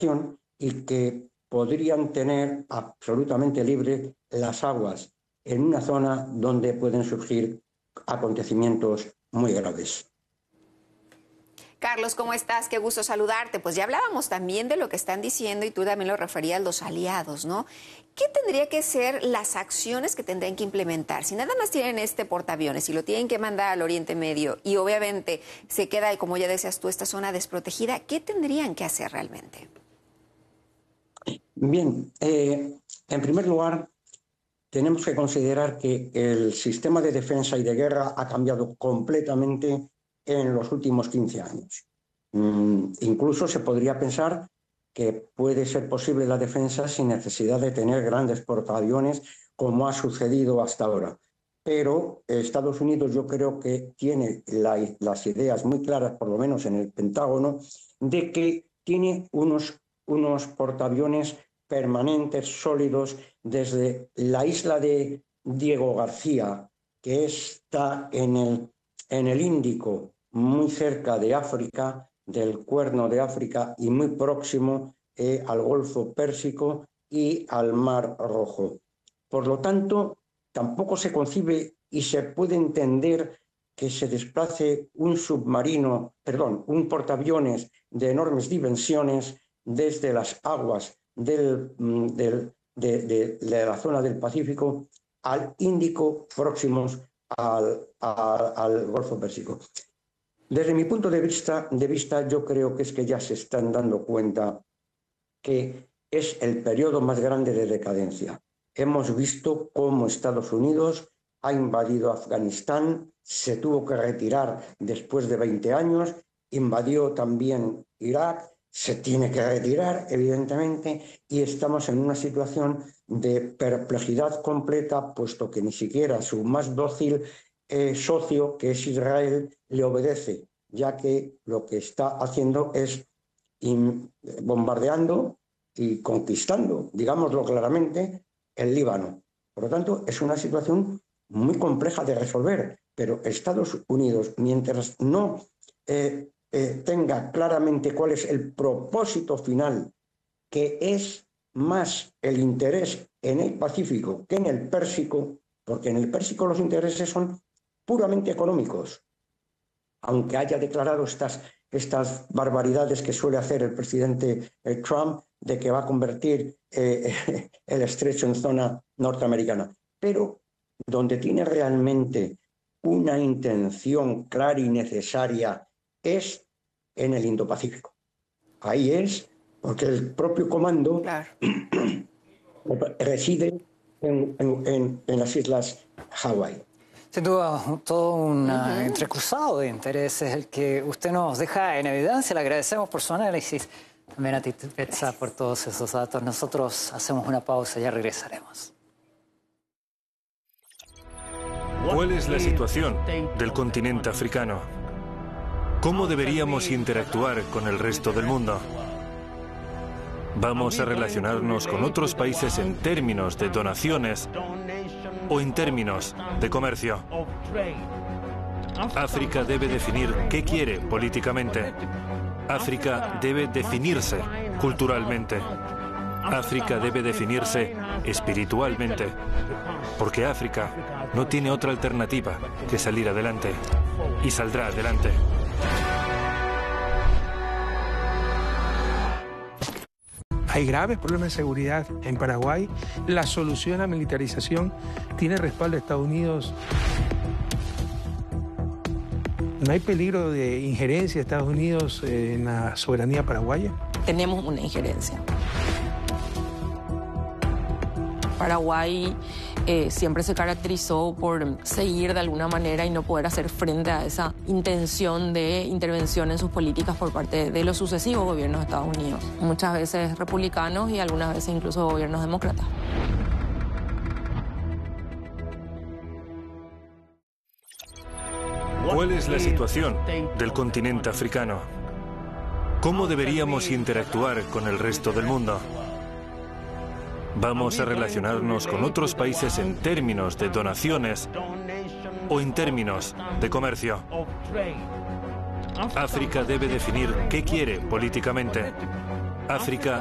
y que podrían tener absolutamente libres las aguas en una zona donde pueden surgir acontecimientos muy graves. Carlos, ¿cómo estás? Qué gusto saludarte. Pues ya hablábamos también de lo que están diciendo y tú también lo referías, los aliados, ¿no? ¿Qué tendría que ser las acciones que tendrían que implementar? Si nada más tienen este portaaviones y lo tienen que mandar al Oriente Medio y obviamente se queda, como ya decías tú, esta zona desprotegida, ¿qué tendrían que hacer realmente? Bien, en primer lugar, tenemos que considerar que el sistema de defensa y de guerra ha cambiado completamente en los últimos 15 años. Incluso se podría pensar que puede ser posible la defensa sin necesidad de tener grandes portaaviones, como ha sucedido hasta ahora. Pero Estados Unidos yo creo que tiene las ideas muy claras, por lo menos en el Pentágono, de que tiene unos portaaviones permanentes, sólidos, desde la isla de Diego García, que está en el Índico, muy cerca de África, del Cuerno de África y muy próximo al Golfo Pérsico y al Mar Rojo. Por lo tanto, tampoco se concibe y se puede entender que se desplace un portaaviones de enormes dimensiones desde las aguas de la zona del Pacífico al Índico, próximos al Golfo Pérsico. Desde mi punto de vista, yo creo que es que ya se están dando cuenta que es el periodo más grande de decadencia. Hemos visto cómo Estados Unidos ha invadido Afganistán, se tuvo que retirar después de 20 años, invadió también Irak, se tiene que retirar, evidentemente, y estamos en una situación de perplejidad completa, puesto que ni siquiera su más dócil socio, que es Israel, le obedece, ya que lo que está haciendo es bombardeando y conquistando, digámoslo claramente, el Líbano. Por lo tanto, es una situación muy compleja de resolver, pero Estados Unidos, mientras no tenga claramente cuál es el propósito final, que es más el interés en el Pacífico que en el Pérsico, porque en el Pérsico los intereses son puramente económicos, aunque haya declarado estas barbaridades que suele hacer el presidente Trump, de que va a convertir el estrecho en zona norteamericana. Pero donde tiene realmente una intención clara y necesaria es en el Indo-Pacífico. Ahí es, porque el propio comando reside en las islas Hawái. Sin duda, todo un entrecruzado de intereses el que usted nos deja en evidencia. Le agradecemos por su análisis. También a ti, Betsa, por todos esos datos. Nosotros hacemos una pausa y ya regresaremos. ¿Cuál es la situación del continente africano? ¿Cómo deberíamos interactuar con el resto del mundo? ¿Vamos a relacionarnos con otros países en términos de donaciones o en términos de comercio? África debe definir qué quiere políticamente. África debe definirse culturalmente. África debe definirse espiritualmente. Porque África no tiene otra alternativa que salir adelante. Y saldrá adelante. Hay graves problemas de seguridad en Paraguay. La solución a la militarización tiene respaldo de Estados Unidos. ¿No hay peligro de injerencia de Estados Unidos en la soberanía paraguaya? Tenemos una injerencia. Paraguay siempre se caracterizó por seguir de alguna manera y no poder hacer frente a esa intención de intervención en sus políticas por parte de los sucesivos gobiernos de Estados Unidos. Muchas veces republicanos y algunas veces incluso gobiernos demócratas. ¿Cuál es la situación del continente africano? ¿Cómo deberíamos interactuar con el resto del mundo? ¿Vamos a relacionarnos con otros países en términos de donaciones o en términos de comercio? África debe definir qué quiere políticamente. África